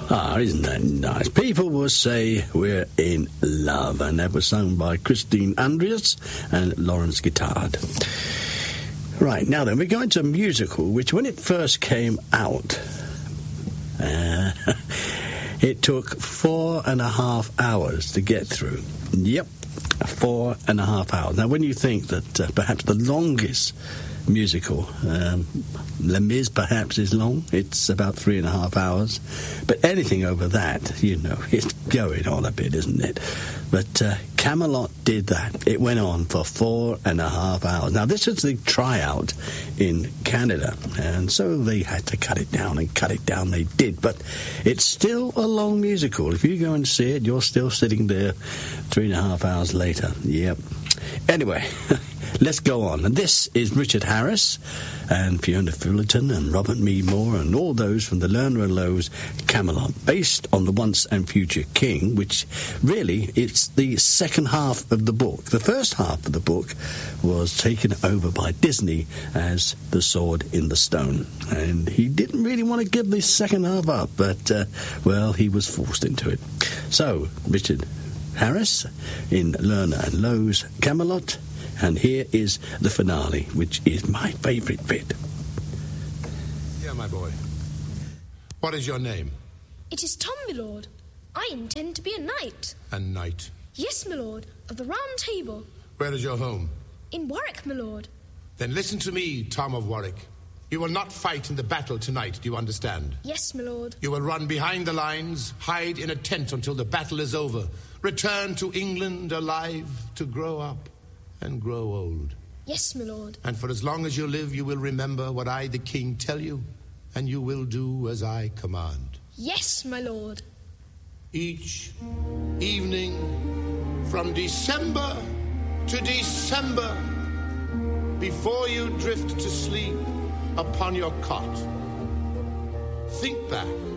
Isn't that nice? People will say we're in love, and that was sung by Christine Andreas and Lawrence Guittard. Right, now then, we're going to a musical, which when it first came out, it took 4.5 hours to get through. Yep, 4.5 hours. Now, when you think that perhaps the longest musical, Les Mis perhaps is long, it's about 3.5 hours, but anything over that, you know, it's going on a bit, isn't it? But Camelot did that. It went on for 4.5 hours. Now, this is the tryout in Canada, and so they had to cut it down, and cut it down they did, but it's still a long musical. If you go and see it, you're still sitting there 3.5 hours later. Yep. Anyway, let's go on. And this is Richard Harris and Fiona Fullerton and Robert Mead Moore and all those from the Lerner and Loews Camelot, based on the Once and Future King, which really, it's the second half of the book. The first half of the book was taken over by Disney as The Sword in the Stone. And he didn't really want to give this second half up, but, well, he was forced into it. So, Richard Harris in Lerner and Loews Camelot, and here is the finale, which is my favourite bit. Yeah, my boy. What is your name? It is Tom, my lord. I intend to be a knight. A knight? Yes, my lord, of the Round Table. Where is your home? In Warwick, my lord. Then listen to me, Tom of Warwick. You will not fight in the battle tonight, do you understand? Yes, my lord. You will run behind the lines, hide in a tent until the battle is over, return to England alive to grow up and grow old. Yes, my lord. And for as long as you live, you will remember what I, the king, tell you, and you will do as I command. Yes, my lord. Each evening from December to December, before you drift to sleep upon your cot, think back